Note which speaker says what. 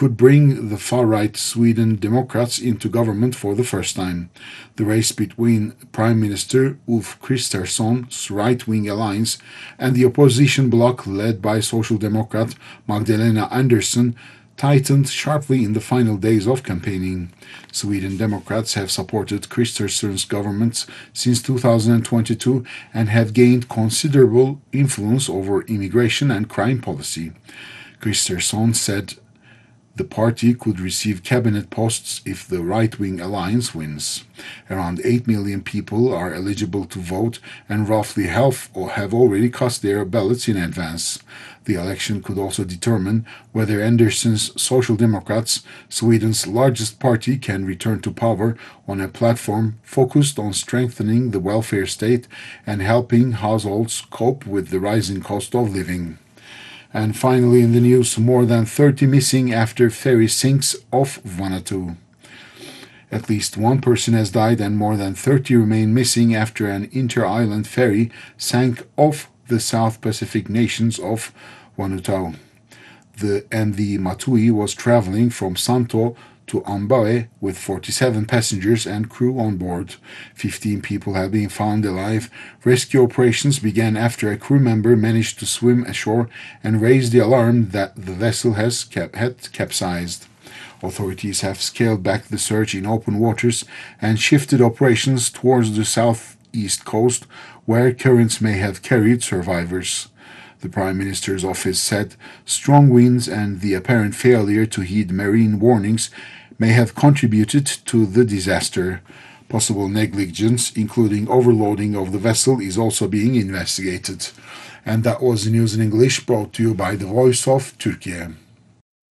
Speaker 1: could bring the far-right Sweden Democrats into government for the first time. The race between Prime Minister Ulf Kristersson's right-wing alliance and the opposition bloc led by Social Democrat Magdalena Andersson tightened sharply in the final days of campaigning. Sweden Democrats have supported Kristersson's government since 2022 and have gained considerable influence over immigration and crime policy. Kristersson said the party could receive cabinet posts if the right-wing alliance wins. Around 8 million people are eligible to vote, and roughly half have already cast their ballots in advance. The election could also determine whether Andersson's Social Democrats, Sweden's largest party, can return to power on a platform focused on strengthening the welfare state and helping households cope with the rising cost of living. And finally in the news, more than 30 missing after ferry sinks off Vanuatu. At least one person has died and more than 30 remain missing after an inter-island ferry sank off the South Pacific nations of Vanuatu. The MV Matui was traveling from Santo to Ambae with 47 passengers and crew on board. 15 people have been found alive. Rescue operations began after a crew member managed to swim ashore and raise the alarm that the vessel had capsized. Authorities have scaled back the search in open waters and shifted operations towards the southeast coast, where currents may have carried survivors. The Prime Minister's office said strong winds and the apparent failure to heed marine warnings may have contributed to the disaster. Possible negligence, including overloading of the vessel, is also being investigated. And that was the news in English, brought to you by the Voice of Turkey.